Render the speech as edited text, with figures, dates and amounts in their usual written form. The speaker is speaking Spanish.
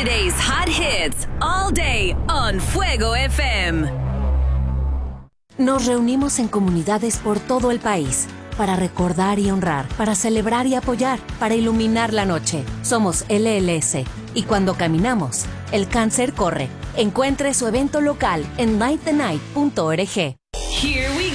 Today's hot hits all day on Fuego FM. Nos reunimos en comunidades por todo el país para recordar y honrar, para celebrar y apoyar, para iluminar la noche. Somos LLS y cuando caminamos, el cáncer corre. Encuentre su evento local en nightthenight.org. Here we